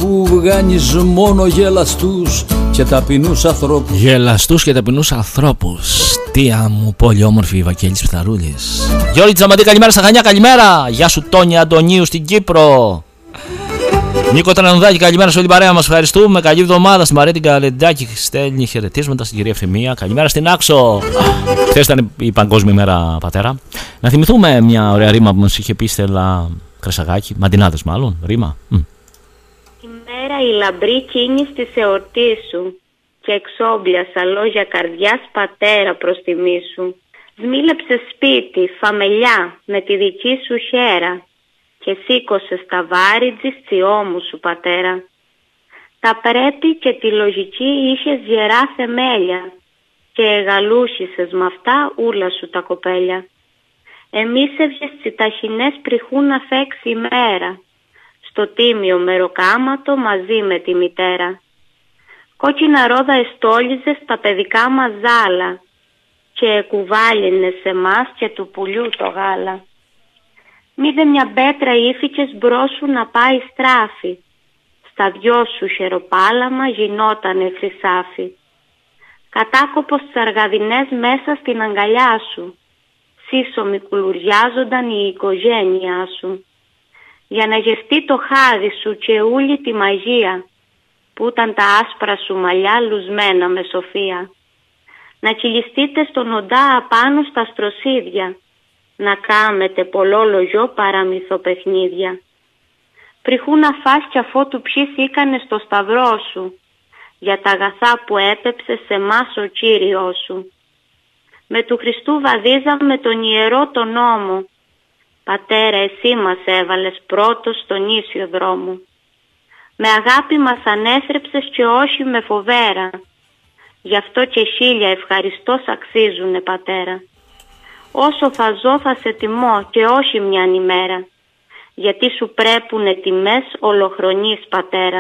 αφού βγάνεις μόνο γελαστούς και ταπεινούς ανθρώπους. Γελαστούς και ταπεινούς ανθρώπους. Τι μου πολύ όμορφη η Βακέλης Πιθαρούλης. Γιώργη Τζαμαντή, καλημέρα στα Χανιά, καλημέρα. Γεια σου Τόνια Αντωνίου στην Κύπρο. Νίκο Τρανουδάκη, καλημέρα σε όλη την παρέα μας. Ευχαριστούμε. Καλή εβδομάδα στην παρέα την Καλεντάκη. Στέλνει χαιρετίσματα στην κυρία Ευθυμία. Καλημέρα στην Άξο. Χθες ήταν η Παγκόσμια ημέρα, πατέρα. Να θυμηθούμε μια ωραία ρήμα που μας είχε πει η Στέλλα Κρεσαγάκη. Μαντινάδες, μάλλον. Ρήμα. Η μέρα η λαμπρή κίνης της εορτής σου και εξόμπλιασα λόγια καρδιάς πατέρα προς τιμή σου. Σμίλεψε σπίτι, φαμελιά με τη δική σου χέρα και σήκωσε στα βάρη τσιόμου σου πατέρα. Τα πρέπει και τη λογική είχες γερά θεμέλια και εγαλούσισες μ' αυτά ούλα σου τα κοπέλια. Εμίσευγες τσιταχινές πριχού να φέξει η μέρα στο τίμιο μεροκάματο μαζί με τη μητέρα. Κόκκινα ρόδα εστόλιζες τα παιδικά μας ζάλα και κουβάλινες σε μας και του πουλιού το γάλα. Μήδε μια μπέτρα ύφηκες μπρος σου να πάει στράφη. Στα δυο σου χεροπάλαμα γινότανε χρυσάφι. Κατάκοπος τσαργαδινές μέσα στην αγκαλιά σου. Σύσσωμοι κουλουριάζονταν η οικογένειά σου. Για να γευτεί το χάδι σου και ούλη τη μαγεία που ήταν τα άσπρα σου μαλλιά λουσμένα με σοφία. Να κυλιστείτε στον οντά απάνω στα στροσίδια, να κάμετε πολλόλογιο παραμυθοπαιχνίδια. Πριχού να φας κι αφότου πιείς ήκανε στο σταυρό σου, για τα αγαθά που έπεψε σε μας ο Κύριος σου. Με του Χριστού βαδίζαμε τον ιερό τον νόμο, πατέρα εσύ μας έβαλες πρώτος στον ίσιο δρόμο. Με αγάπη μας ανέθρεψες και όχι με φοβέρα, γι' αυτό και χίλια ευχαριστώς αξίζουνε πατέρα. Όσο θα ζω θα σε τιμώ και όχι μιαν ημέρα, γιατί σου πρέπουνε τιμές ολοχρονής πατέρα.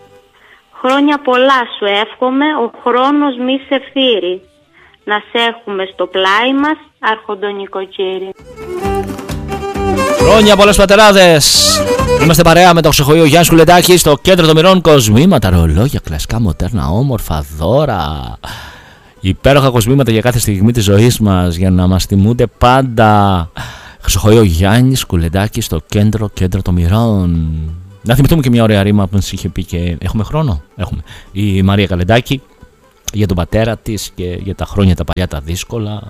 Χρόνια πολλά σου εύχομαι, ο χρόνος μη σε φθείρει, να σε έχουμε στο πλάι μας αρχοντονικοκύρη. Χρόνια πολλές πατεράδες. Είμαστε παρέα με το ξεχωείο Γιάννη Κουλεντάκη στο κέντρο των μοιρών. Κοσμήματα, ρολόγια, κλασικά, μοντέρνα, όμορφα δώρα. Υπέροχα κοσμήματα για κάθε στιγμή της ζωής μας, για να μας τιμούνται πάντα. Ξεχωείο Γιάννη Κουλεντάκη στο κέντρο των μοιρών. Να θυμηθούμε και μια ωραία ρήμα που μας είχε πει και έχουμε χρόνο. Έχουμε. Η Μαρία Καλεντάκη για τον πατέρα της και για τα χρόνια τα παλιά τα δύσκολα.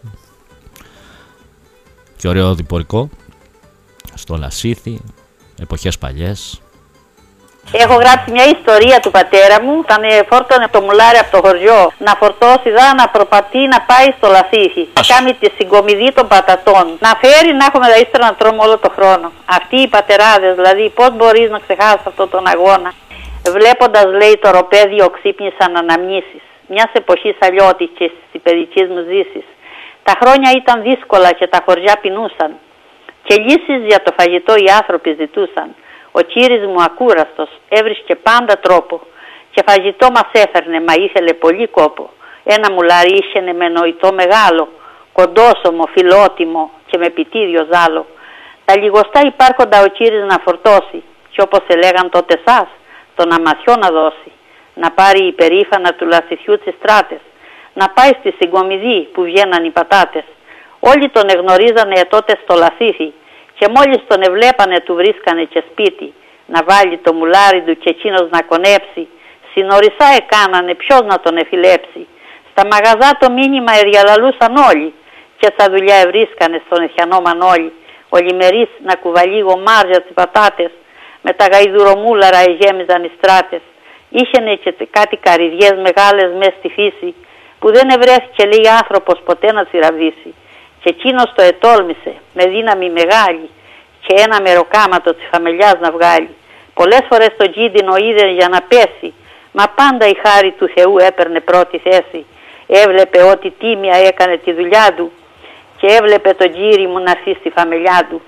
Και ωραίο διπορικό στο Λασίθι, εποχές παλιές. Έχω γράψει μια ιστορία του πατέρα μου. Όταν φόρτωνε το μουλάρι από το χωριό να φορτώσει δά, να προπατεί, να πάει στο Λασίθι. Να κάνει τη συγκομιδή των πατατών. Να φέρει να έχουμε τα ύστερα να τρώμε όλο το χρόνο. Αυτοί οι πατεράδες, δηλαδή, πώς μπορείς να ξεχάσεις αυτόν τον αγώνα. Βλέποντας, λέει, το ροπέδιο ξύπνησαν αναμνήσεις μιας εποχής αλλιώτικης της παιδικής μου ζήσης. Τα χρόνια ήταν δύσκολα και τα χωριά πεινούσαν. Και λύσεις για το φαγητό οι άνθρωποι ζητούσαν. Ο Κύρις μου ακούραστος έβρισκε πάντα τρόπο και φαγητό μας έφερνε, μα ήθελε πολύ κόπο. Ένα μουλάρι είχαινε με νοητό μεγάλο, κοντόσωμο, φιλότιμο και με πιτίδιο ζάλο. Τα λιγοστά υπάρχοντα ο Κύρις να φορτώσει και όπως ελέγαν τότε σας, τον αμαθιό να δώσει. Να πάρει υπερήφανα του Λασιθιού τις στράτες, να πάει στη συγκομιδή που βγαίναν οι πατάτες. Όλοι τον εγνωρίζανε τότε στο Λασίθι και μόλις τον εβλέπανε του βρίσκανε και σπίτι. Να βάλει το μουλάρι του και εκείνος να κονέψει. Συνορισά έκανανε ποιος να τον εφιλέψει. Στα μαγαζά το μήνυμα εδιαλαλούσαν όλοι και στα δουλειά ευρίσκανε στον Εθιανό Μανώλη. Ο Λιμερής να κουβαλεί γομάρια τις πατάτες, με τα γαϊδουρομούλαρα εγέμιζαν οι στράτες. Είχαινε και κάτι καρυδιές μεγάλες μες στη φύση που δεν ευρέθηκε, λέει, άνθρωπος ποτέ να τσιραβήσει. Και εκείνος το ετόλμησε με δύναμη μεγάλη και ένα μεροκάματο της φαμελιάς να βγάλει. Πολλές φορές το κίνδυνο είδε για να πέσει, μα πάντα η χάρη του Θεού έπαιρνε πρώτη θέση. Έβλεπε ότι τίμια έκανε τη δουλειά του και έβλεπε τον Κύρι μου να έρθει στη φαμελιά του.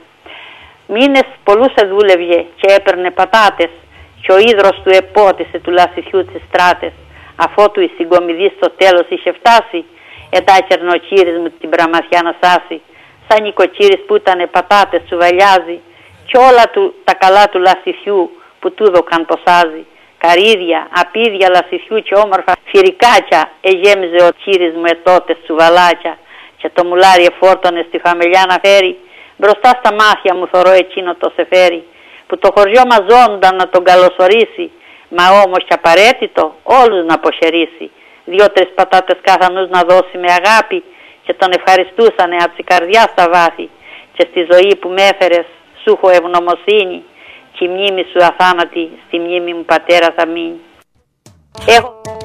Μήνες πολλούς δούλευε και έπαιρνε πατάτες και ο ίδρος του επότισε του Λασιθιού τις στράτες. Αφότου η συγκομιδή στο τέλος είχε φτάσει, εντάχερνε ο Κύρις μου την πραμαθιά να σάσει. Σαν νοικοκύρης που ήτανε πατάτες τσουβαλιάζει και όλα τα καλά του Λασιθιού που τούδοκαν το σάζι. Καρύδια, απίδια, λασιθιού και όμορφα φυρικάκια εγέμιζε ο τσίρις μου ετότε τσουβαλάκια και το μουλάρι εφόρτωνε στη φαμελιά να φέρει. Μπροστά στα μάτια μου θωρώ εκείνο το σεφέρι που το χωριό μας ζώνταν να τον καλωσορίσει, μα όμως και απαραίτητο όλους να αποχαιρήσει. 2-3 πατάτες κάθανους να δώσει με αγάπη και τον ευχαριστούσανε από την καρδιά στα βάθη. Και στη ζωή που με έφερες σου έχω ευγνωμοσύνη και η μνήμη σου αθάνατη στη μνήμη μου πατέρα θα μείνει. Έχω